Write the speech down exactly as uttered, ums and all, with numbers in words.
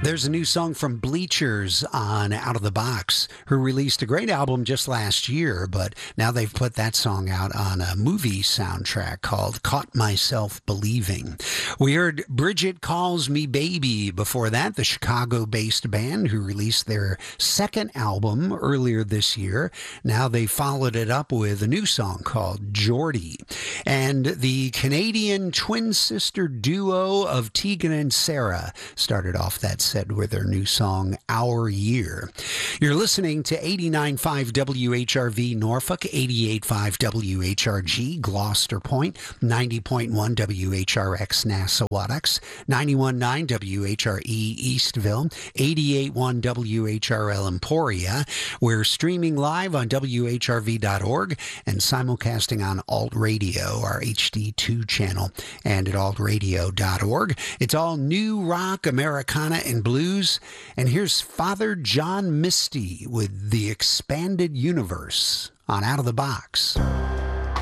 There's a new song from Bleachers on Out of the Box, who released a great album just last year, but now they've put that song out on a movie soundtrack called Caught Myself Believing. We heard Bridget Calls Me Baby before that, the Chicago-based band who released their second album earlier this year. Now they followed it up with a new song called Geordie. And the Canadian twin sister duo of Tegan and Sarah started off that set with their new song, Our Year. You're listening to eighty-nine point five W H R V Norfolk, eighty-eight point five W H R G Gloucester Point, ninety point one W H R X Nassau-Waddocks, ninety-one point nine W H R E Eastville, eighty-eight point one W H R L Emporia. We're streaming live on W H R V dot org and simulcasting on Alt Radio, our H D two channel, and at alt radio dot org. It's all new rock, Americana, and blues. And here's Father John Misty with The Expanded Universe on Out of the Box.